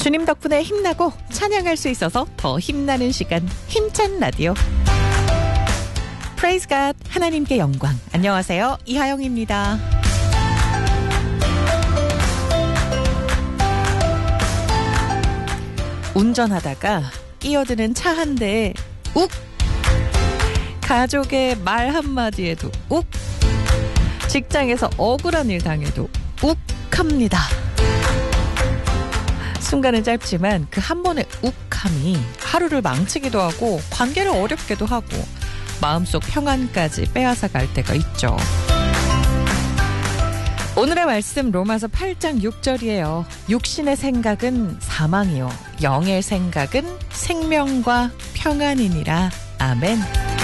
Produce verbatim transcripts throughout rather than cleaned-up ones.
주님 덕분에 힘나고 찬양할 수 있어서 더 힘나는 시간, 힘찬 라디오. Praise God, 하나님께 영광. 안녕하세요, 이하영입니다. 운전하다가 끼어드는 차 한 대에 욱! 가족의 말 한마디에도 욱! 직장에서 억울한 일 당해도 욱! 합니다. 순간은 짧지만 그 한 번의 욱함이 하루를 망치기도 하고 관계를 어렵게도 하고 마음속 평안까지 빼앗아 갈 때가 있죠. 오늘의 말씀 로마서 팔 장 육 절이에요. 육신의 생각은 사망이요 영의 생각은 생명과 평안이니라. 아멘.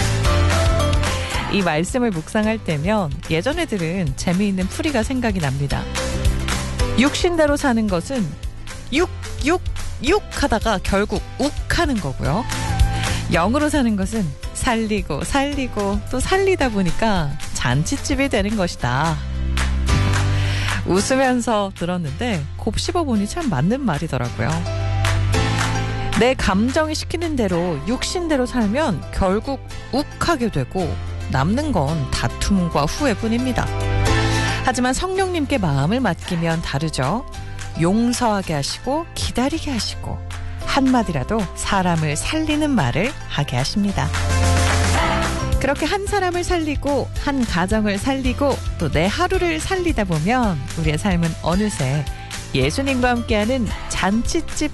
이 말씀을 묵상할 때면 예전에 들은 재미있는 풀이가 생각이 납니다. 육신대로 사는 것은 육, 육, 육 하다가 결국 욱 하는 거고요. 영으로 사는 것은 살리고 살리고 또 살리다 보니까 잔치집이 되는 것이다. 웃으면서 들었는데 곱씹어보니 참 맞는 말이더라고요. 내 감정이 시키는 대로 육신대로 살면 결국 욱하게 되고 남는 건 다툼과 후회뿐입니다. 하지만 성령님께 마음을 맡기면 다르죠. 용서하게 하시고 기다리게 하시고 한마디라도 사람을 살리는 말을 하게 하십니다. 그렇게 한 사람을 살리고 한 가정을 살리고 또 내 하루를 살리다 보면 우리의 삶은 어느새 예수님과 함께하는 잔치집